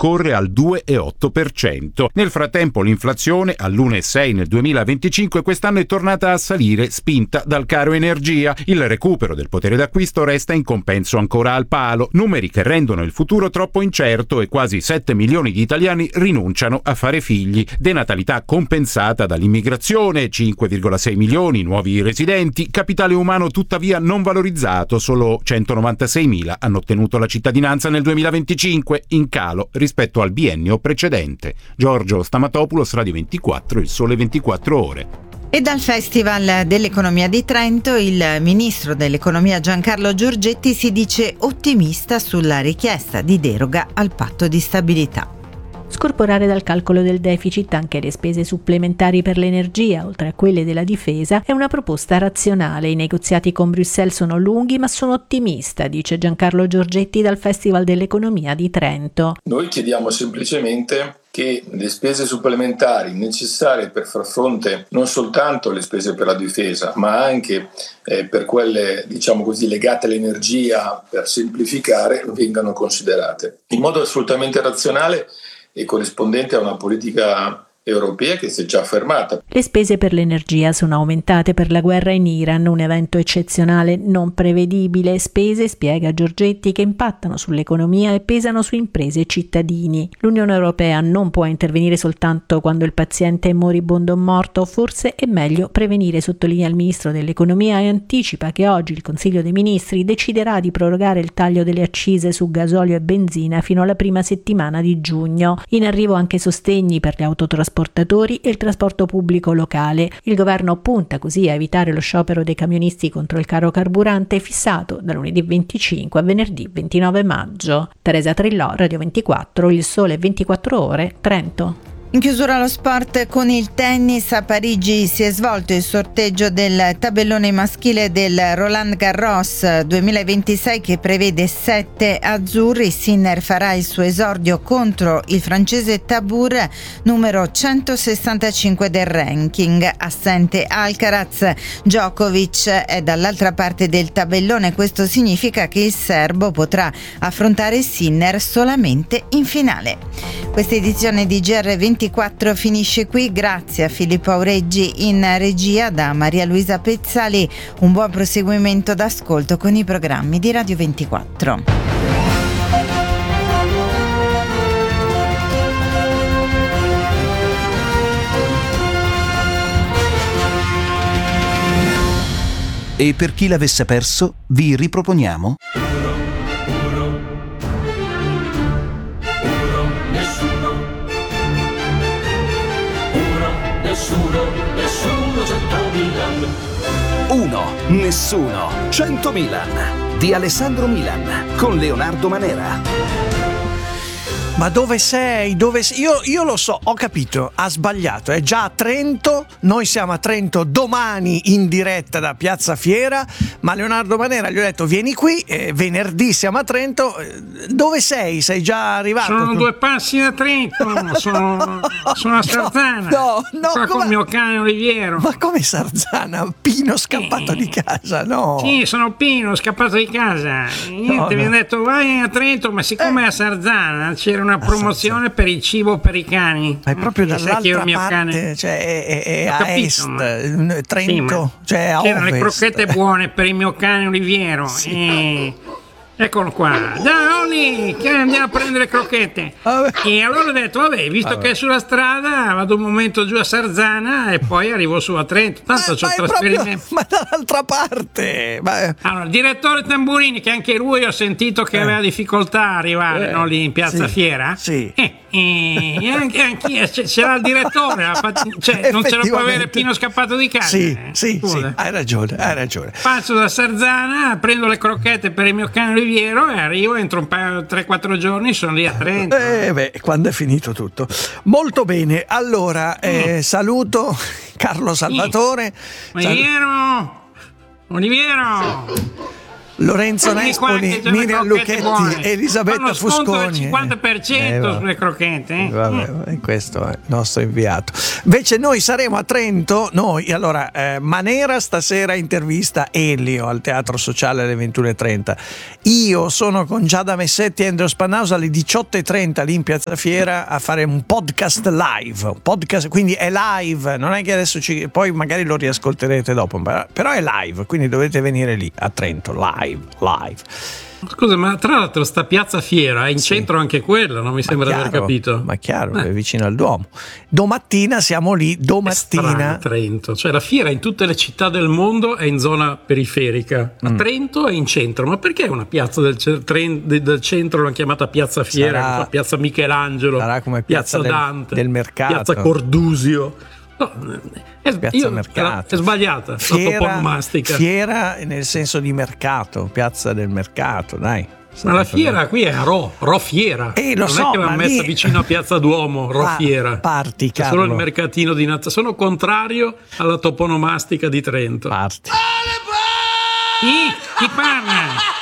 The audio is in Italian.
corre al 2,8%. Nel frattempo l'inflazione all'1,6 nel 2025 quest'anno è tornata a salire, spinta dal caro energia. Il recupero del potere d'acquisto resta in compenso ancora al palo, numeri che rendono il futuro troppo incerto e quasi 7 milioni di italiani rinunciano a fare figli. Denatalità compensata dall'immigrazione, 5,6 milioni nuovi residenti, capitale umano tuttavia non valorizzato, solo 196.000 hanno ottenuto la cittadinanza nel 2025, in calo rispetto al biennio precedente. Giorgio Stamatopoulos, Radio 24, Il Sole 24 Ore. E dal Festival dell'Economia di Trento il ministro dell'Economia Giancarlo Giorgetti si dice ottimista sulla richiesta di deroga al patto di stabilità. Scorporare dal calcolo del deficit anche le spese supplementari per l'energia, oltre a quelle della difesa, è una proposta razionale. I negoziati con Bruxelles sono lunghi, ma sono ottimista, dice Giancarlo Giorgetti dal Festival dell'Economia di Trento. Noi chiediamo semplicemente che le spese supplementari necessarie per far fronte non soltanto alle spese per la difesa, ma anche per quelle, diciamo così, legate all'energia, per semplificare, vengano considerate in modo assolutamente razionale e corrispondente a una politica europea che si è già affermata. Le spese per l'energia sono aumentate per la guerra in Iran, un evento eccezionale non prevedibile. Spese, spiega Giorgetti, che impattano sull'economia e pesano su imprese e cittadini. L'Unione Europea non può intervenire soltanto quando il paziente è moribondo o morto, forse è meglio prevenire, sottolinea il ministro dell'economia e anticipa che oggi il Consiglio dei Ministri deciderà di prorogare il taglio delle accise su gasolio e benzina fino alla prima settimana di giugno. In arrivo anche sostegni per gli autotrasportatori e il trasporto pubblico locale. Il governo punta così a evitare lo sciopero dei camionisti contro il caro carburante fissato da lunedì 25 a venerdì 29 maggio. Teresa Trillò, Radio 24, Il Sole 24 Ore, Trento. In chiusura allo sport con il tennis, a Parigi si è svolto il sorteggio del tabellone maschile del Roland Garros 2026 che prevede 7 azzurri. Sinner farà il suo esordio contro il francese Tabur, numero 165 del ranking. Assente Alcaraz, Djokovic è dall'altra parte del tabellone. Questo significa che il serbo potrà affrontare Sinner solamente in finale. Questa edizione di GR24 finisce qui, grazie a Filippo Aureggi in regia, da Maria Luisa Pezzali. Un buon proseguimento d'ascolto con i programmi di Radio 24. E per chi l'avesse perso, vi riproponiamo Uno, nessuno, 100 Milan di Alessandro Milan con Leonardo Manera. Ma dove sei? Io lo so, ho capito, ha sbagliato, è già a Trento, noi siamo a Trento domani in diretta da Piazza Fiera, ma Leonardo Manera gli ho detto vieni qui, venerdì siamo a Trento, dove sei? Sei già arrivato? Sono 2 passi da Trento, sono a Sarzana, qua con il mio cane Oliviero. Ma come Sarzana? Pino scappato di casa, no? Sì, sono Pino, scappato di casa, niente, mi hanno detto vai a Trento, ma siccome a Sarzana c'era una promozione per il cibo per i cani. Ma è proprio dall'altra mio parte, cane. Cioè è a capito, est, Trento, sì, cioè a c'erano ovest. Le crocchette buone per il mio cane Oliviero. Sì. Eccolo qua, dai Oli, che andiamo a prendere le crocchette. E allora ho detto vabbè, visto che è sulla strada vado un momento giù a Sarzana e poi arrivo su a Trento, tanto c'ho il trasferimento. Ma dall'altra parte. Allora il direttore Tamburini, che anche lui ho sentito che aveva difficoltà a arrivare, no, lì in Piazza Fiera, e anche c'era il direttore, cioè non ce la può avere Pino scappato di casa. Sì, hai ragione. Passo da Sarzana, prendo le crocchette per il mio cane Oliviero e arrivo, entro un paio 3-4 giorni, sono lì a Trento. Quando è finito tutto. Molto bene, allora saluto Carlo Salvatore. Oliviero! Lorenzo Nespoli, Miriam Lucchetti, Elisabetta Fusconi. Fanno sconto del 50% sulle crocchette. Vabbè, questo è il nostro inviato. Invece noi saremo a Trento, Manera stasera intervista Elio al Teatro Sociale alle 21:30. Io sono con Giada Messetti e Andrea Spannausa alle 18:30 lì in Piazza Fiera a fare un podcast live. Quindi è live, non è che adesso poi magari lo riascolterete dopo, però è live, quindi dovete venire lì a Trento, live. Scusa, ma tra l'altro sta Piazza Fiera è in centro anche quella, non mi sembra di aver capito. Ma chiaro, è vicino al Duomo. Domattina siamo lì, a Trento, cioè la fiera in tutte le città del mondo è in zona periferica, a Trento è in centro, ma perché una piazza del centro l'hanno chiamata Piazza Fiera, Piazza Michelangelo, sarà come Piazza Dante, del mercato, Piazza Cordusio. No, è sbagliata la toponomastica. Fiera nel senso di mercato, piazza del mercato, dai. Ma la fiera qui è a Ro Fiera. Lo non è che l'hanno messa vicino a Piazza Duomo, Fiera. Parti, Carlo. È solo il mercatino di Nazareno. Sono contrario alla toponomastica di Trento. Parti. Chi parla?